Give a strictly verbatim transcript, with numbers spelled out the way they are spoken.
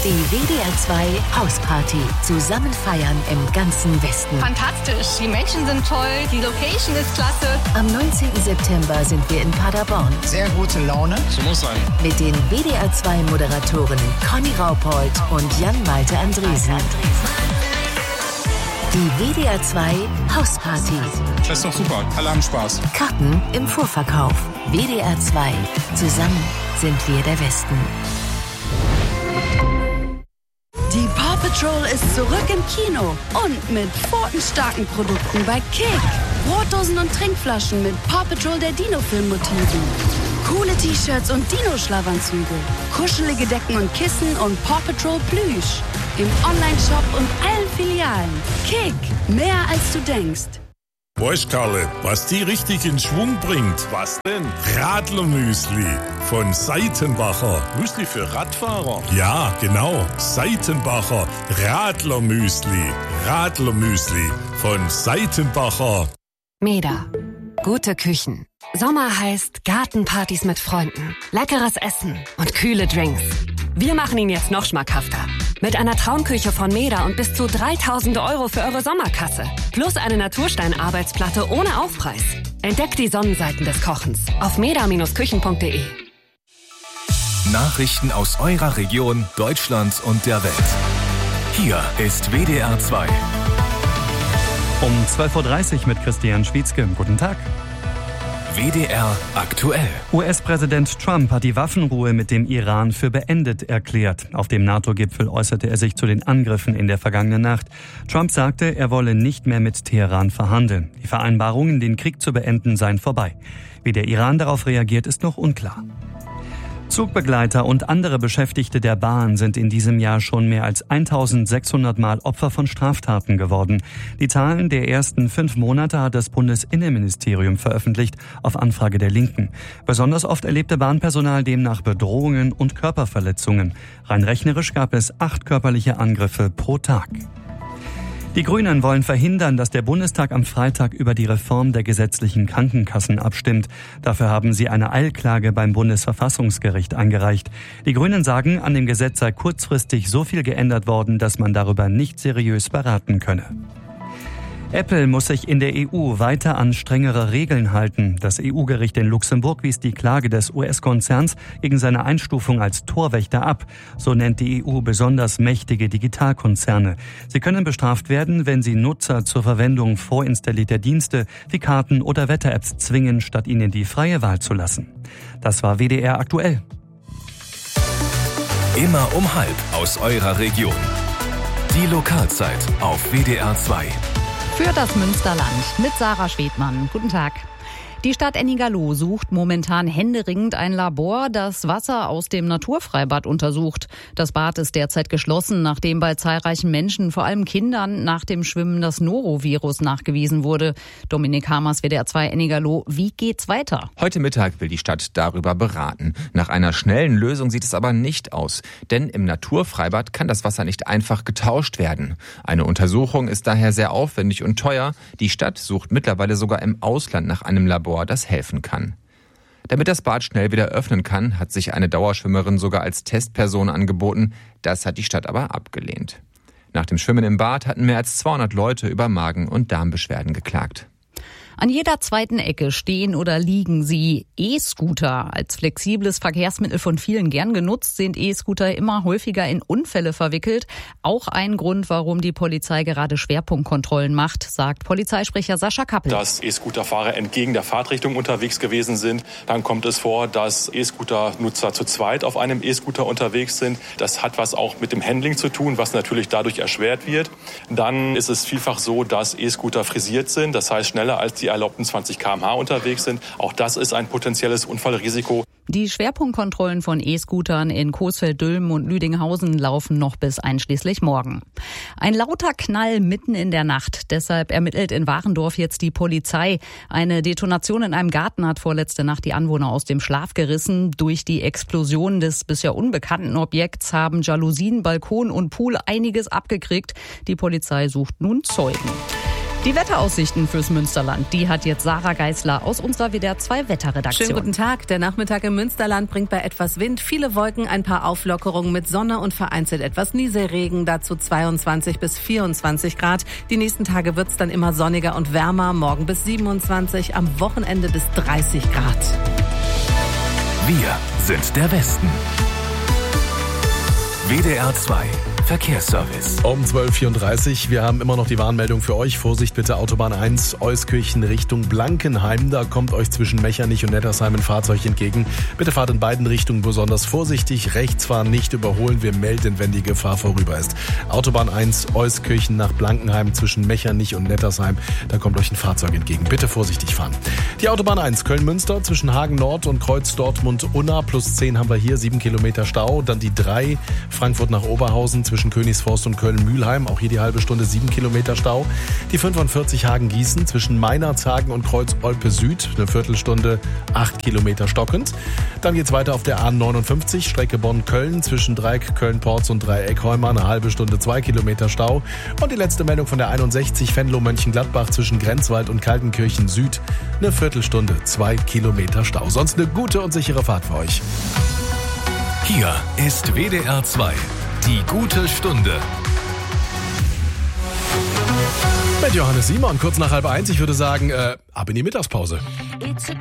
Die W D R zwei Hausparty. Zusammen feiern im ganzen Westen. Fantastisch. Die Menschen sind toll. Die Location ist klasse. Am neunzehnten September sind wir in Paderborn. Sehr gute Laune. So muss sein. Mit den W D R zwei Moderatorinnen Conny Raupold und Jan-Malte Andresen. Die W D R zwei Hausparty. Das ist doch super. Alle haben Spaß. Karten im Vorverkauf. W D R zwei. Zusammen sind wir der Westen. Die Paw Patrol ist zurück im Kino und mit pfotenstarken Produkten bei Kick. Brotdosen und Trinkflaschen mit Paw Patrol der Dino-Film-Motiven. Coole T-Shirts und Dino-Schlafanzüge. Kuschelige Decken und Kissen und Paw Patrol Plüsch. Im Online-Shop und allen Filialen. Kick, mehr als du denkst. Weißt Karle, was die richtig in Schwung bringt? Was denn? Radlermüsli von Seitenbacher. Müsli für Radfahrer? Ja, genau. Seitenbacher Radlermüsli. Radlermüsli von Seitenbacher. Meda. Gute Küchen. Sommer heißt Gartenpartys mit Freunden, leckeres Essen und kühle Drinks. Wir machen ihn jetzt noch schmackhafter. Mit einer Traumküche von Meda und bis zu dreitausend Euro für eure Sommerkasse. Plus eine Naturstein-Arbeitsplatte ohne Aufpreis. Entdeckt die Sonnenseiten des Kochens auf meda Bindestrich küchen Punkt de. Nachrichten aus eurer Region, Deutschland und der Welt. Hier ist W D R zwei. Um zwölf Uhr dreißig mit Christian Schwietzke. Guten Tag. W D R aktuell. U S-Präsident Trump hat die Waffenruhe mit dem Iran für beendet erklärt. Auf dem NATO-Gipfel äußerte er sich zu den Angriffen in der vergangenen Nacht. Trump sagte, er wolle nicht mehr mit Teheran verhandeln. Die Vereinbarungen, den Krieg zu beenden, seien vorbei. Wie der Iran darauf reagiert, ist noch unklar. Zugbegleiter und andere Beschäftigte der Bahn sind in diesem Jahr schon mehr als eintausendsechshundert Mal Opfer von Straftaten geworden. Die Zahlen der ersten fünf Monate hat das Bundesinnenministerium veröffentlicht, auf Anfrage der Linken. Besonders oft erlebte Bahnpersonal demnach Bedrohungen und Körperverletzungen. Rein rechnerisch gab es acht körperliche Angriffe pro Tag. Die Grünen wollen verhindern, dass der Bundestag am Freitag über die Reform der gesetzlichen Krankenkassen abstimmt. Dafür haben sie eine Eilklage beim Bundesverfassungsgericht eingereicht. Die Grünen sagen, an dem Gesetz sei kurzfristig so viel geändert worden, dass man darüber nicht seriös beraten könne. Apple muss sich in der E U weiter an strengere Regeln halten. Das E U-Gericht in Luxemburg wies die Klage des U S-Konzerns gegen seine Einstufung als Torwächter ab. So nennt die E U besonders mächtige Digitalkonzerne. Sie können bestraft werden, wenn sie Nutzer zur Verwendung vorinstallierter Dienste wie Karten oder Wetter-Apps zwingen, statt ihnen die freie Wahl zu lassen. Das war W D R aktuell. Immer um halb aus eurer Region. Die Lokalzeit auf W D R zwei. Für das Münsterland mit Sarah Schwedmann. Guten Tag. Die Stadt Ennigerloh sucht momentan händeringend ein Labor, das Wasser aus dem Naturfreibad untersucht. Das Bad ist derzeit geschlossen, nachdem bei zahlreichen Menschen, vor allem Kindern, nach dem Schwimmen das Norovirus nachgewiesen wurde. Dominik Hamers, W D R zwei Ennigerloh. Wie geht's weiter? Heute Mittag will die Stadt darüber beraten. Nach einer schnellen Lösung sieht es aber nicht aus. Denn im Naturfreibad kann das Wasser nicht einfach getauscht werden. Eine Untersuchung ist daher sehr aufwendig und teuer. Die Stadt sucht mittlerweile sogar im Ausland nach einem Labor, das helfen kann. Damit das Bad schnell wieder öffnen kann, hat sich eine Dauerschwimmerin sogar als Testperson angeboten. Das hat die Stadt aber abgelehnt. Nach dem Schwimmen im Bad hatten mehr als zweihundert Leute über Magen- und Darmbeschwerden geklagt. An jeder zweiten Ecke stehen oder liegen sie. E-Scooter. Als flexibles Verkehrsmittel von vielen gern genutzt, sind E-Scooter immer häufiger in Unfälle verwickelt. Auch ein Grund, warum die Polizei gerade Schwerpunktkontrollen macht, sagt Polizeisprecher Sascha Kappel. Dass E-Scooter-Fahrer entgegen der Fahrtrichtung unterwegs gewesen sind. Dann kommt es vor, dass E-Scooter-Nutzer zu zweit auf einem E-Scooter unterwegs sind. Das hat was auch mit dem Handling zu tun, was natürlich dadurch erschwert wird. Dann ist es vielfach so, dass E-Scooter frisiert sind. Das heißt, schneller als die erlaubten zwanzig Kilometer pro Stunde unterwegs sind. Auch das ist ein potenzielles Unfallrisiko. Die Schwerpunktkontrollen von E-Scootern in Coesfeld-Dülmen und Lüdinghausen laufen noch bis einschließlich morgen. Ein lauter Knall mitten in der Nacht. Deshalb ermittelt in Warendorf jetzt die Polizei. Eine Detonation in einem Garten hat vorletzte Nacht die Anwohner aus dem Schlaf gerissen. Durch die Explosion des bisher unbekannten Objekts haben Jalousien, Balkon und Pool einiges abgekriegt. Die Polizei sucht nun Zeugen. Die Wetteraussichten fürs Münsterland, die hat jetzt Sarah Geisler aus unserer W D R zwei Wetterredaktion. Schönen guten Tag. Der Nachmittag im Münsterland bringt bei etwas Wind viele Wolken, ein paar Auflockerungen mit Sonne und vereinzelt etwas Nieselregen, dazu zweiundzwanzig bis vierundzwanzig Grad. Die nächsten Tage wird's dann immer sonniger und wärmer, morgen bis siebenundzwanzig, am Wochenende bis dreißig Grad. Wir sind der Westen. W D R zwei Verkehrsservice. Um zwölf Uhr vierunddreißig. Wir haben immer noch die Warnmeldung für euch. Vorsicht bitte, Autobahn eins, Euskirchen Richtung Blankenheim. Da kommt euch zwischen Mechernich und Nettersheim ein Fahrzeug entgegen. Bitte fahrt in beiden Richtungen besonders vorsichtig. Rechts fahren, nicht überholen. Wir melden, wenn die Gefahr vorüber ist. Autobahn eins, Euskirchen nach Blankenheim zwischen Mechernich und Nettersheim. Da kommt euch ein Fahrzeug entgegen. Bitte vorsichtig fahren. Die Autobahn eins, Köln-Münster zwischen Hagen Nord und Kreuz Dortmund-Unna. Plus zehn haben wir hier, sieben Kilometer Stau. Dann die drei, Frankfurt nach Oberhausen zwischen Zwischen Königsforst und Köln-Mühlheim, auch hier die halbe Stunde, sieben Kilometer Stau. Die fünfundvierzig Hagen-Gießen zwischen Meinerzhagen und Kreuz-Olpe Süd, eine Viertelstunde, acht Kilometer stockend. Dann geht's weiter auf der A neunundfünfzig, Strecke Bonn-Köln, zwischen Dreieck Köln-Porz und Dreieck-Heuma, eine halbe Stunde, zwei Kilometer Stau. Und die letzte Meldung von der einundsechzig, Venlo-Mönchengladbach zwischen Grenzwald und Kaltenkirchen Süd, eine Viertelstunde, zwei Kilometer Stau. Sonst eine gute und sichere Fahrt für euch. Hier ist W D R zwei. Die gute Stunde. Mit Johannes Simon, kurz nach halb eins. Ich würde sagen, äh, ab in die Mittagspause.